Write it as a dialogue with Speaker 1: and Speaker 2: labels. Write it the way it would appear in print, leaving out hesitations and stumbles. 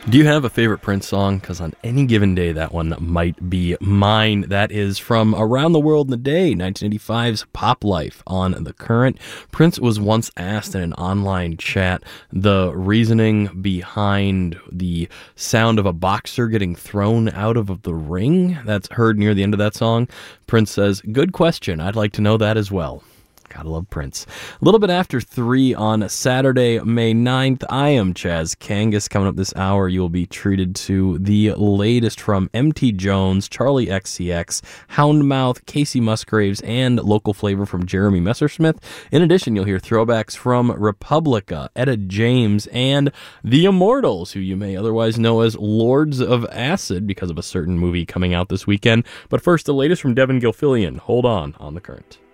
Speaker 1: Do you have a favorite Prince song? Because on any given day, that one might be mine. That is from Around the World in a Day, 1985's Pop Life on The Current. Prince was once asked in an online chat the reasoning behind the sound of a boxer getting thrown out of the ring that's heard near the end of that song. Prince says, "Good question. I'd like to know that as well." Gotta love Prince. A little bit after 3 on Saturday, May 9th, I am Chaz Kangas. Coming up this hour, you will be treated to the latest from M.T. Jones, Charlie XCX, Houndmouth, Casey Musgraves, and local flavor from Jeremy Messersmith. In addition, you'll hear throwbacks from Republica, Etta James, and The Immortals, who you may otherwise know as Lords of Acid because of a certain movie coming out this weekend. But first, the latest from Devin Gilfillian. Hold on The Current.